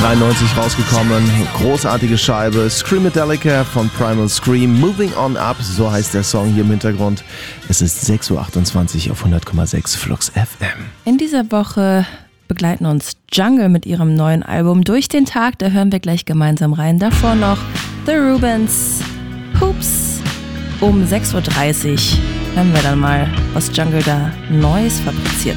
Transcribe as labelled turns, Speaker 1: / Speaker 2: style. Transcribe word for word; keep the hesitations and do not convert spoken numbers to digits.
Speaker 1: neunzehnhundertdreiundneunzig rausgekommen. Großartige Scheibe. Screamadelica von Primal Scream. Moving on Up, so heißt der Song hier im Hintergrund. Es ist sechs Uhr achtundzwanzig auf hundert Komma sechs Flux F M.
Speaker 2: In dieser Woche begleiten uns Jungle mit ihrem neuen Album Durch den Tag. Da hören wir gleich gemeinsam rein. Davor noch The Rubens, Hoops. Um sechs Uhr dreißig hören wir dann mal, was Jungle da Neues fabriziert.